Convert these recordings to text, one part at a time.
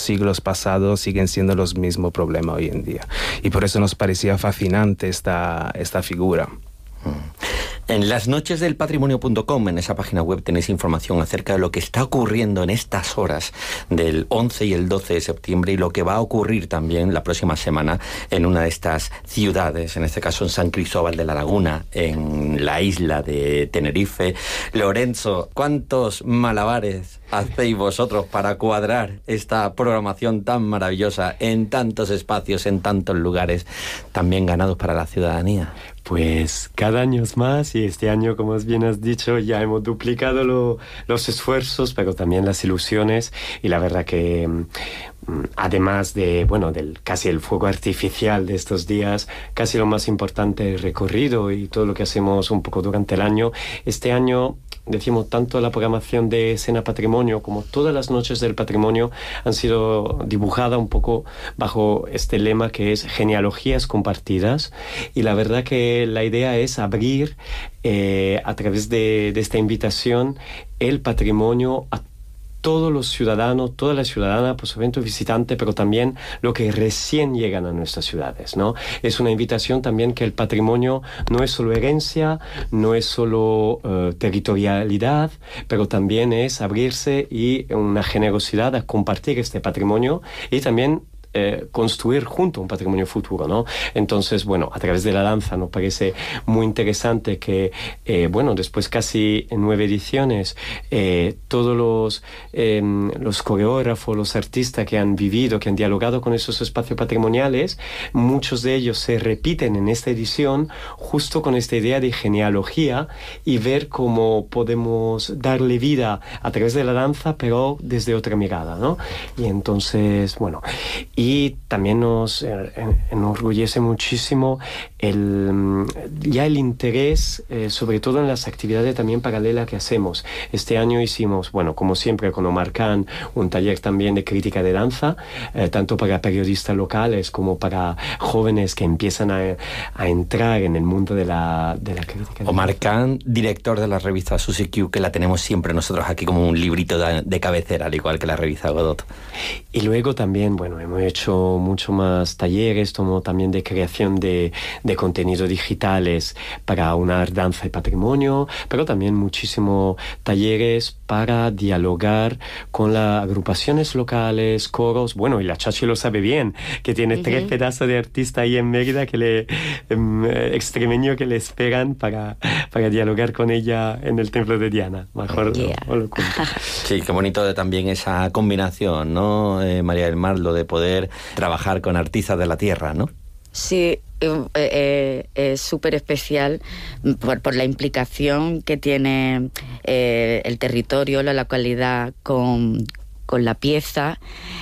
siglos pasados siguen siendo los mismos problemas hoy en día. Y por eso nos parecía fascinante esta figura. En lasnochesdelpatrimonio.com, en esa página web, tenéis información acerca de lo que está ocurriendo en estas horas del 11 y el 12 de septiembre y lo que va a ocurrir también la próxima semana en una de estas ciudades, en este caso en San Cristóbal de la Laguna, en la isla de Tenerife. Lorenzo, ¿cuántos malabares hacéis vosotros para cuadrar esta programación tan maravillosa en tantos espacios, en tantos lugares, también ganados para la ciudadanía? Pues cada año es más, y este año, como bien has dicho, ya hemos duplicado los esfuerzos, pero también las ilusiones, y la verdad que además de, del casi el fuego artificial de estos días, casi lo más importante, el recorrido y todo lo que hacemos un poco durante el año, este año decimos tanto la programación de Escena Patrimonio como todas las noches del patrimonio han sido dibujadas un poco bajo este lema que es genealogías compartidas, y la verdad que la idea es abrir a través de esta invitación el patrimonio a todos los ciudadanos, todas las ciudadanas, por supuesto visitantes, pero también los que recién llegan a nuestras ciudades, ¿no? Es una invitación también que el patrimonio no es solo herencia, no es solo territorialidad, pero también es abrirse y una generosidad a compartir este patrimonio y también construir junto un patrimonio futuro, ¿no? Entonces, a través de la danza nos parece muy interesante que, después casi 9 ediciones, todos los coreógrafos, los artistas que han vivido, que han dialogado con esos espacios patrimoniales, muchos de ellos se repiten en esta edición justo con esta idea de genealogía y ver cómo podemos darle vida a través de la danza, pero desde otra mirada, ¿no? Y entonces, y también nos enorgullece muchísimo el interés, sobre todo en las actividades también paralelas que hacemos. Este año hicimos, como siempre con Omar Khan, un taller también de crítica de danza, tanto para periodistas locales como para jóvenes que empiezan a entrar en el mundo de la crítica. Omar Khan, director de la revista Suzy Q, que la tenemos siempre nosotros aquí como un librito de cabecera, al igual que la revista Godot. Y luego también, hemos hecho mucho más talleres, como también de creación de contenidos digitales para unar danza y patrimonio, pero también muchísimos talleres para dialogar con las agrupaciones locales, coros, y la Chachi lo sabe bien, que tiene 3 pedazos de artistas ahí en Mérida extremeño que le esperan para dialogar con ella en el templo de Diana. Mejor os lo cuento. Sí, qué bonito también esa combinación, ¿no, María del Mar, lo de poder trabajar con artistas de la tierra, ¿no? Sí, es súper especial por la implicación que tiene el territorio, la localidad con la pieza,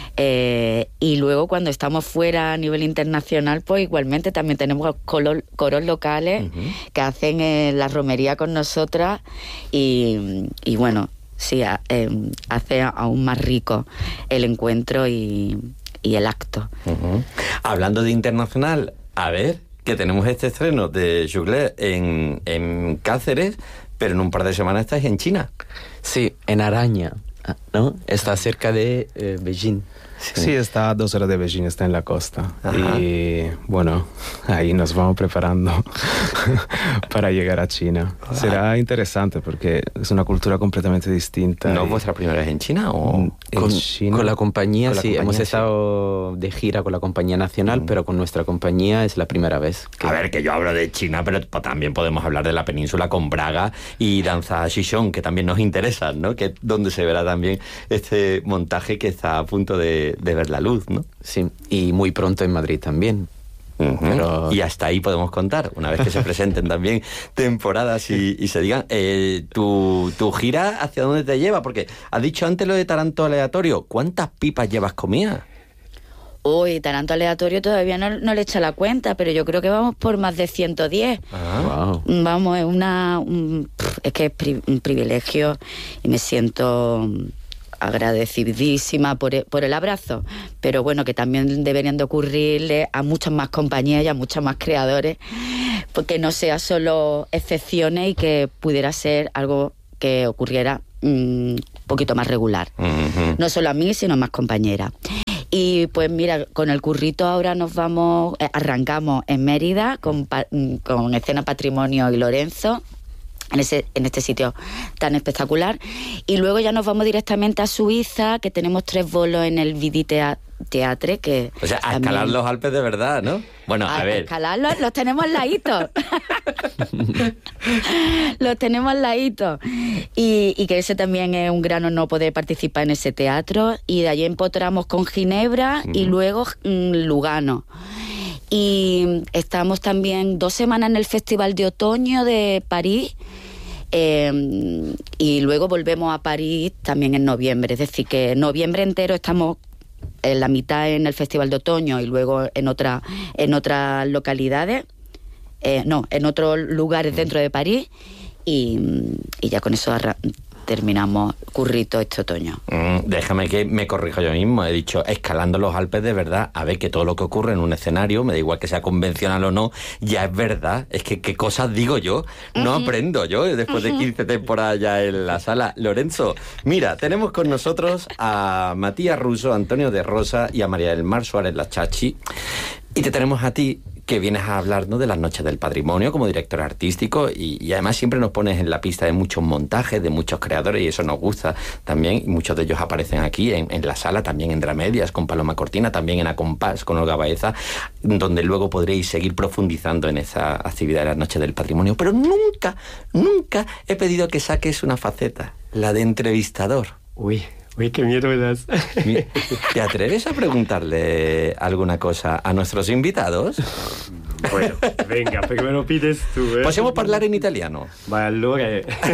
y luego cuando estamos fuera a nivel internacional, pues igualmente también tenemos coros locales que hacen la romería con nosotras y sí, hace aún más rico el encuentro y el acto. Hablando de internacional, a ver, que tenemos este estreno de Juglet en Cáceres, pero en un par de semanas estáis en China. Sí, en Araña, ¿no? Está cerca de Beijing. Sí, está a 2 horas de Beijing, está en la costa. Ajá. Y ahí nos vamos preparando para llegar a China. Ajá. Será interesante porque es una cultura completamente distinta. ¿No es vuestra primera vez en China? ¿O en China? Con la compañía, sí. Hemos estado de gira con la compañía nacional, pero con nuestra compañía es la primera vez. A ver, que yo hablo de China, pero también podemos hablar de la península con Braga y danza Xizhong, que también nos interesa, ¿no? Que donde se verá también este montaje que está a punto de ver la luz, ¿no? Sí, y muy pronto en Madrid también. Pero... Y hasta ahí podemos contar, una vez que se presenten también temporadas y se digan. ¿Tu gira hacia dónde te lleva? Porque has dicho antes lo de Taranto aleatorio. ¿Cuántas pipas llevas comidas? Uy, Taranto aleatorio todavía no le echa la cuenta, pero yo creo que vamos por más de 110. Wow. Vamos, es que es un privilegio y me siento agradecidísima por el abrazo, pero bueno, que también deberían de ocurrirle a muchas más compañías y a muchos más creadores, porque no sea solo excepciones y que pudiera ser algo que ocurriera un poquito más regular. No solo a mí, sino a más compañeras. Y pues mira, con el currito ahora arrancamos en Mérida con Escena Patrimonio y Lorenzo, en este sitio tan espectacular, y luego ya nos vamos directamente a Suiza, que tenemos 3 bolos en el Vidi Teatre, que o sea, a escalar los Alpes de verdad, ¿no? Bueno, a ver. Escalarlos, los tenemos laditos. Los tenemos laditos. Y que ese también es un gran honor poder participar en ese teatro. Y de allí empotramos con Ginebra y luego Lugano. Y estamos también 2 semanas en el Festival de Otoño de París. Y luego volvemos a París también en noviembre. Es decir, que en noviembre entero estamos en la mitad en el Festival de Otoño y luego en otras localidades, en otros lugares dentro de París, y ya con eso terminamos currito este otoño. Déjame que me corrijo yo mismo. He dicho escalando los Alpes de verdad. A ver, que todo lo que ocurre en un escenario, me da igual que sea convencional o no, ya es verdad. Es que qué cosas digo yo. No aprendo yo después de 15 temporadas ya en la sala. Lorenzo, mira, tenemos con nosotros a Matías Russo, Antonio de Rosa y a María del Mar Suárez La Chachi. Y te tenemos a ti, que vienes a hablarnos de las Noches del Patrimonio como director artístico, y además siempre nos pones en la pista de muchos montajes, de muchos creadores, y eso nos gusta también. Y muchos de ellos aparecen aquí en la sala, también en Dramedias con Paloma Cortina, también en Acompás con Olga Baeza, donde luego podréis seguir profundizando en esa actividad de las Noches del Patrimonio. Pero nunca he pedido que saques una faceta, la de entrevistador. Uy, qué miedo me das. ¿Te atreves a preguntarle alguna cosa a nuestros invitados? Bueno, venga, perché me lo pides tu. Possiamo parlare in italiano? Ma allora...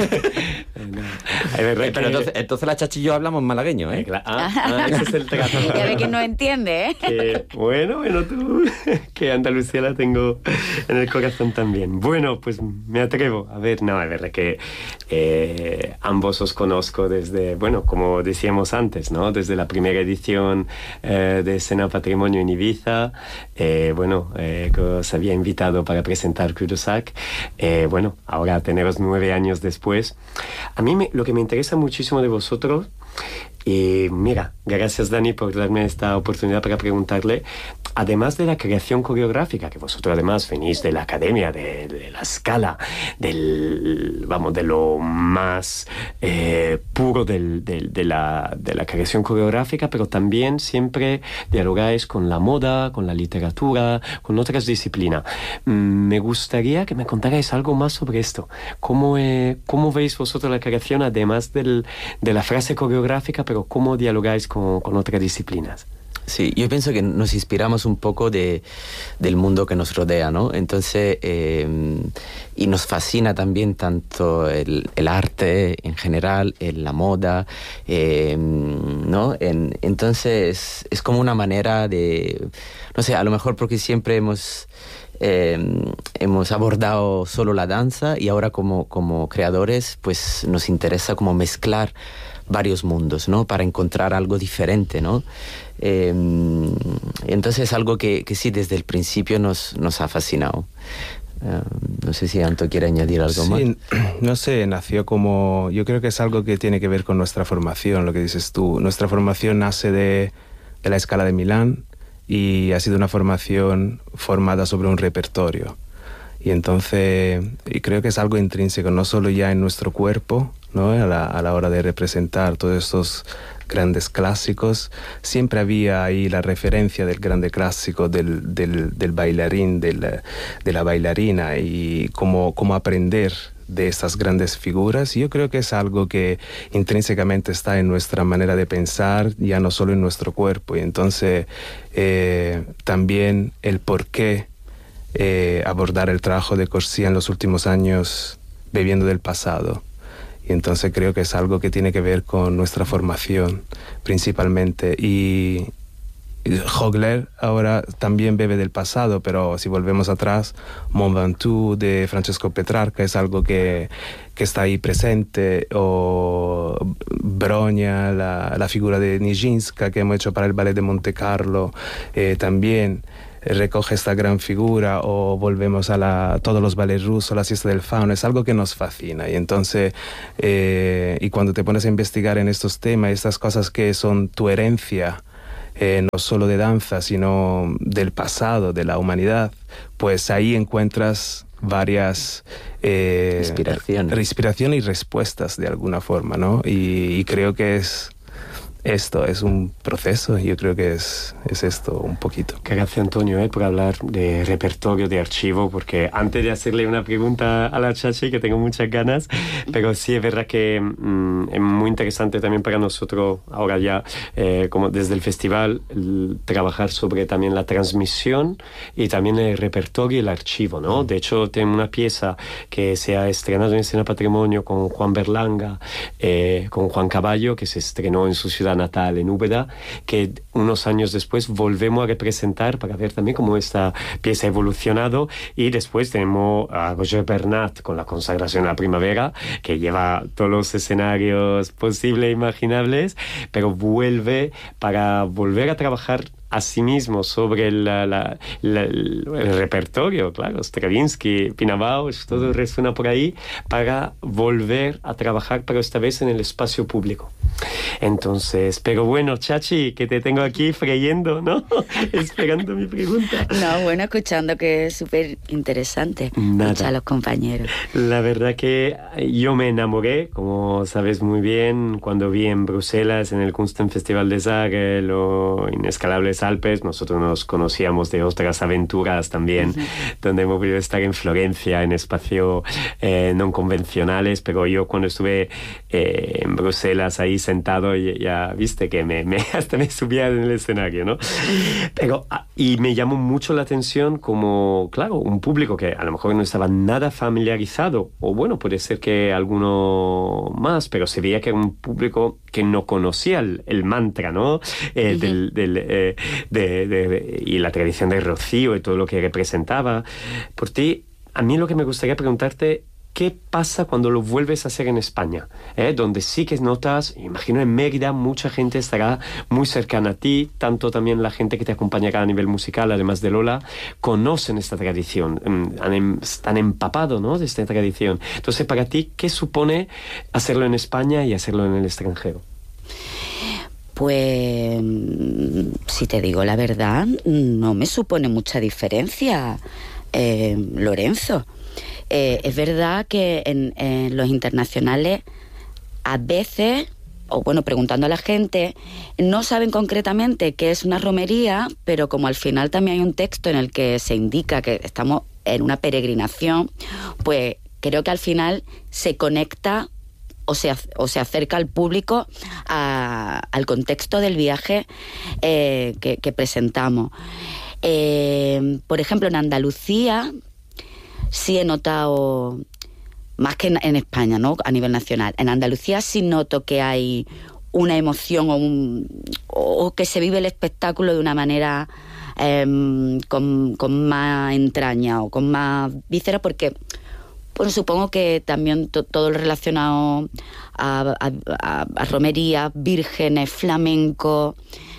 Pero entonces la Chachi y yo hablamos malagueño, ¿eh? Ese es el trato. Ya ve que no entiende, ¿eh? Que, bueno, tú, que Andalucía la tengo en el corazón también. Bueno, pues me atrevo. A ver, no, es verdad que ambos os conozco desde, bueno, como decíamos antes, ¿no? Desde la primera edición de Escena Patrimonio en Ibiza, que os había invitado para presentar Cul-de-sac. Bueno, ahora teneros 9 años después. A mí lo que me interesa muchísimo de vosotros, y mira, gracias Dani por darme esta oportunidad para preguntarle, además de la creación coreográfica, que vosotros además venís de la academia, de la Scala, de lo más puro de la creación coreográfica, pero también siempre dialogáis con la moda, con la literatura, con otras disciplinas. Me gustaría que me contarais algo más sobre esto. ¿Cómo veis vosotros la creación, además de la frase coreográfica, pero cómo dialogáis con otras disciplinas? Sí, yo pienso que nos inspiramos un poco del mundo que nos rodea, ¿no? Entonces, y nos fascina también tanto el arte en general, la moda, ¿no? Entonces, es como una manera de, no sé, a lo mejor porque siempre hemos abordado solo la danza, y ahora como creadores, pues nos interesa como mezclar varios mundos, ¿no? Para encontrar algo diferente, ¿no? Entonces es algo que sí, desde el principio nos ha fascinado. No sé si Anto quiere añadir algo más. Sí, no sé, nació como... Yo creo que es algo que tiene que ver con nuestra formación, lo que dices tú. Nuestra formación nace de la Scala de Milán, y ha sido una formación formada sobre un repertorio. Y entonces, y creo que es algo intrínseco, no solo ya en nuestro cuerpo, ¿no? A la hora de representar todos estos grandes clásicos, siempre había ahí la referencia del grande clásico, del bailarín, de la bailarina, y cómo aprender de estas grandes figuras. Y yo creo que es algo que intrínsecamente está en nuestra manera de pensar, ya no solo en nuestro cuerpo. Y entonces también el por qué abordar el trabajo de Corsia en los últimos años bebiendo del pasado. Y entonces creo que es algo que tiene que ver con nuestra formación principalmente. Y Hogler ahora también bebe del pasado, pero si volvemos atrás, Mont Ventoux de Francesco Petrarca es algo que está ahí presente, o Broña, la figura de Nijinská que hemos hecho para el ballet de Monte Carlo, también recoge esta gran figura, o volvemos a todos los ballets rusos, la siesta del fauno. Es algo que nos fascina, y entonces y cuando te pones a investigar en estos temas, estas cosas que son tu herencia, no solo de danza, sino del pasado, de la humanidad, pues ahí encuentras varias inspiración y respuestas de alguna forma, ¿no? Y creo que esto es un proceso, yo creo que es esto un poquito. Gracias, Antonio, por hablar de repertorio, de archivo, porque antes de hacerle una pregunta a la Chachi, que tengo muchas ganas, pero sí es verdad que es muy interesante también para nosotros, ahora ya, como desde el festival, trabajar sobre también la transmisión y también el repertorio y el archivo, ¿no? De hecho, tengo una pieza que se ha estrenado en Escena Patrimonio con Juan Berlanga, con Juan Caballo, que se estrenó en su ciudad natal, en Úbeda, que unos años después volvemos a representar para ver también cómo esta pieza ha evolucionado. Y después tenemos a Roger Bernat con La consagración a la primavera, que lleva todos los escenarios posibles e imaginables, pero vuelve para volver a trabajar asimismo sobre el repertorio, claro, Stravinsky, Pina Bausch, todo resuena por ahí, para volver a trabajar, pero esta vez en el espacio público. Entonces, pero bueno, Chachi, que te tengo aquí freyendo, ¿no? Esperando mi pregunta. No, bueno, escuchando, que es súper interesante escuchar a los compañeros. La verdad que yo me enamoré, como sabes muy bien, cuando vi en Bruselas, en el Kunstfestival de Zagreb o Inescalables Alpes. Nosotros nos conocíamos de otras aventuras también, donde hemos podido estar en Florencia, en espacios no convencionales, pero yo cuando estuve en Bruselas ahí sentado, ya viste que hasta me subía en el escenario, ¿no? Pero, y me llamó mucho la atención como, claro, un público que a lo mejor no estaba nada familiarizado, o bueno, puede ser que alguno más, pero se veía que era un público que no conocía el mantra, ¿no? Y la tradición del Rocío y todo lo que representaba. Por ti, a mí lo que me gustaría preguntarte, ¿qué pasa cuando lo vuelves a hacer en España? Donde sí que notas, imagino en Mérida, mucha gente estará muy cercana a ti, tanto también la gente que te acompañará a nivel musical, además de Lola, conocen esta tradición, están empapados, ¿no?, de esta tradición. Entonces, para ti, ¿qué supone hacerlo en España y hacerlo en el extranjero? Pues, si te digo la verdad, no me supone mucha diferencia, Lorenzo. Es verdad que en los internacionales a veces, o bueno, preguntando a la gente, no saben concretamente qué es una romería, pero como al final también hay un texto en el que se indica que estamos en una peregrinación, pues creo que al final se conecta o se acerca al público al contexto del viaje que presentamos. Por ejemplo, en Andalucía sí he notado, más que en España, ¿no?, a nivel nacional, en Andalucía sí noto que hay una emoción o que se vive el espectáculo de una manera con más entraña o con más víscera, porque bueno, supongo que también todo lo relacionado a romería, vírgenes, flamenco,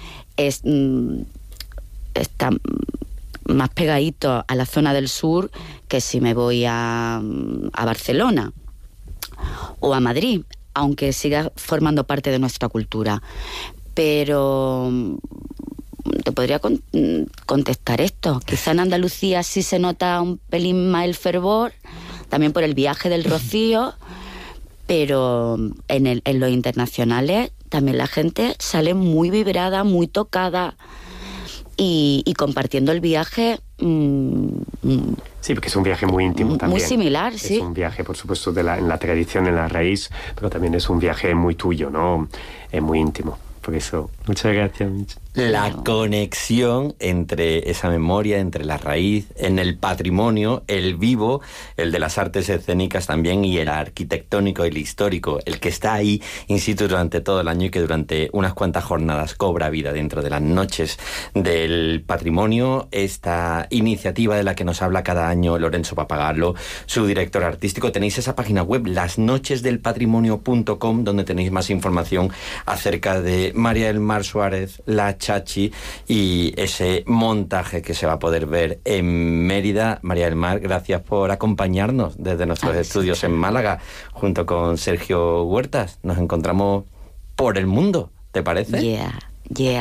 está más pegadito a la zona del sur que si me voy a Barcelona o a Madrid, aunque siga formando parte de nuestra cultura. Pero te podría contestar esto. Quizá en Andalucía sí se nota un pelín más el fervor, también por el viaje del Rocío, pero en los internacionales también la gente sale muy vibrada, muy tocada y compartiendo el viaje. Sí, porque es un viaje muy íntimo también. Muy similar, sí. Es un viaje, por supuesto, en la tradición, en la raíz, pero también es un viaje muy tuyo, ¿no? Es muy íntimo. Por eso, muchas gracias, Micho. La conexión entre esa memoria, entre la raíz, en el patrimonio, el vivo, el de las artes escénicas también, y el arquitectónico, el histórico, el que está ahí in situ durante todo el año y que durante unas cuantas jornadas cobra vida dentro de las noches del patrimonio. Esta iniciativa de la que nos habla cada año Lorenzo Pappagallo, su director artístico. Tenéis esa página web, lasnochesdelpatrimonio.com, donde tenéis más información acerca de María del Mar Suárez, la Chachi, y ese montaje que se va a poder ver en Mérida. María del Mar, gracias por acompañarnos desde nuestros estudios en Málaga, junto con Sergio Huertas. Nos encontramos por el mundo, ¿te parece? Yeah.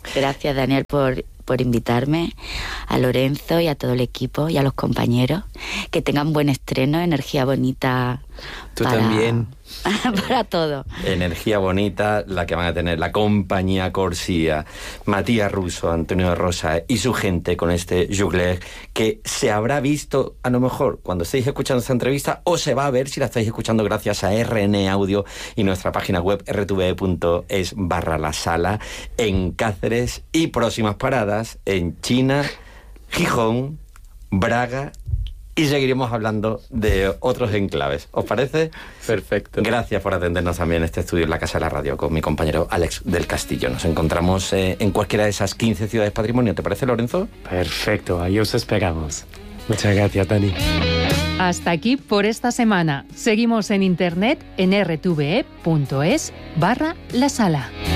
Gracias, Daniel, por invitarme, a Lorenzo y a todo el equipo y a los compañeros. Que tengan buen estreno, energía bonita. Tú también. Para todo. Energía bonita la que van a tener la compañía Corsía, Matías Russo, Antonio Rosa y su gente con este Juglet, que se habrá visto a lo mejor cuando estéis escuchando esta entrevista, o se va a ver si la estáis escuchando gracias a RN Audio y nuestra página web rtve.es/lasala en Cáceres, y próximas paradas en China, Gijón, Braga, y seguiremos hablando de otros enclaves. ¿Os parece? Perfecto. Gracias por atendernos también en este estudio en la Casa de la Radio con mi compañero Alex del Castillo. Nos encontramos en cualquiera de esas 15 ciudades patrimonio. ¿Te parece, Lorenzo? Perfecto, ahí os esperamos. Muchas gracias, Dani. Hasta aquí por esta semana. Seguimos en internet en rtve.es/lasala.